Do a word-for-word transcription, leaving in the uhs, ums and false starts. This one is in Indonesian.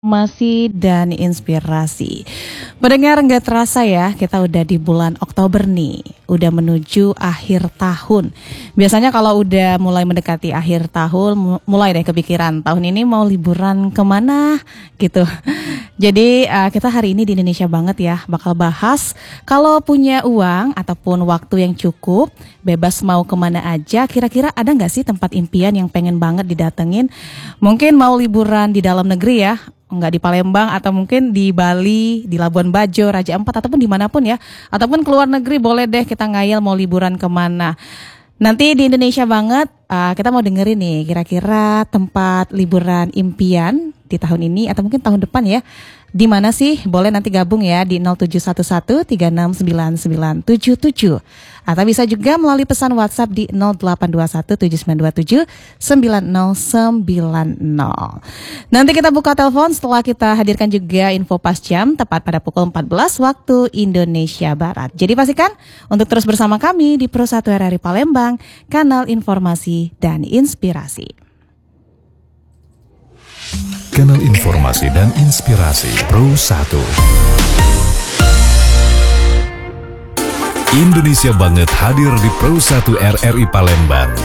Informasi dan inspirasi. Mendengar nggak terasa ya, kita udah di bulan Oktober nih, udah menuju akhir tahun. Biasanya kalau udah mulai mendekati akhir tahun, mulai deh kepikiran tahun ini mau liburan kemana gitu. Jadi uh, kita hari ini di Indonesia banget ya, bakal bahas kalau punya uang ataupun waktu yang cukup, bebas mau kemana aja, kira-kira ada nggak sih tempat impian yang pengen banget didatengin? Mungkin mau liburan di dalam negeri ya, nggak di Palembang atau mungkin di Bali, di Labuan Bajo, Raja Ampat ataupun dimanapun ya, ataupun keluar negeri boleh deh kita ngayal mau liburan kemana. Nanti di Indonesia banget uh, kita mau dengerin nih kira-kira tempat liburan impian di tahun ini atau mungkin tahun depan ya. Di mana sih? Boleh nanti gabung ya di nol tujuh satu satu tiga enam sembilan sembilan tujuh tujuh. Atau bisa juga melalui pesan WhatsApp di nol delapan dua satu tujuh sembilan dua tujuh sembilan nol sembilan nol. Nanti kita buka telepon setelah kita hadirkan juga info pas jam tepat pada pukul empat belas waktu Indonesia Barat. Jadi pastikan untuk terus bersama kami di Pro satu R R I Palembang, kanal informasi dan inspirasi. Kanal informasi dan inspirasi Pro satu. Indonesia banget hadir di Pro satu R R I Palembang.